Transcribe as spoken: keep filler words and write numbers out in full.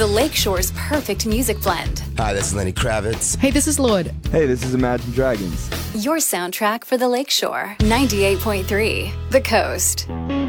the Lakeshore's perfect music blend. Hi, this is Lenny Kravitz. Hey, this is Lord. Hey, this is Imagine Dragons. Your soundtrack for the Lakeshore. ninety-eight point three, The Coast.